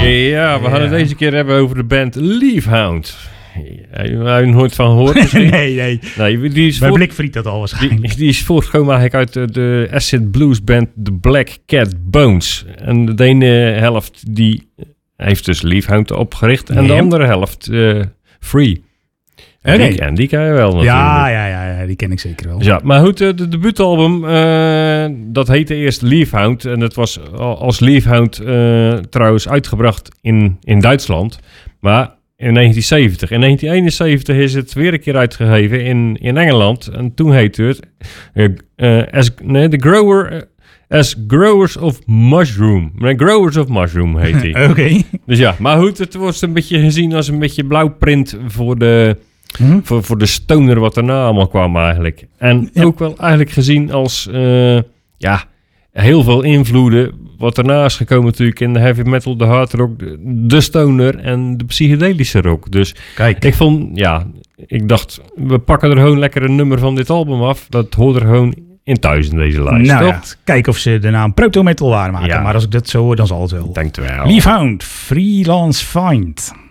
Ja, we gaan het deze keer hebben over de band Leafhound. Heb je er nooit van gehoord misschien? Nee. Die is Bij Blikfriet dat al waarschijnlijk. Die is voortgekomen eigenlijk uit de acid blues band The Black Cat Bones. En de ene helft die heeft dus Leafhound opgericht. En de andere helft Free. Okay. En die ken je wel natuurlijk. Ja, die ken ik zeker wel. Ja, maar goed, de debuutalbum, dat heette eerst Leafhound. En dat was als Leafhound trouwens uitgebracht in Duitsland. Maar in 1970. In 1971 is het weer een keer uitgegeven in Engeland. En toen heette het As Growers of Mushroom. Nee, Growers of Mushroom heet die. Oké. Dus ja, maar goed, het wordt een beetje gezien als een beetje blauwprint voor de... Voor de stoner wat daarna allemaal kwam eigenlijk. En ook wel eigenlijk gezien als heel veel invloeden. Wat daarna is gekomen natuurlijk in de heavy metal, de hard rock, de stoner en de psychedelische rock. Dus kijk. Ik dacht, we pakken er gewoon lekker een nummer van dit album af. Dat hoort er gewoon in thuis in deze lijst. Nou ja, kijk of ze de naam proto-metal waarmaken. Ja. Maar als ik dat zo hoor, dan zal het wel. Denk wel. Leafhound, Freelance Find.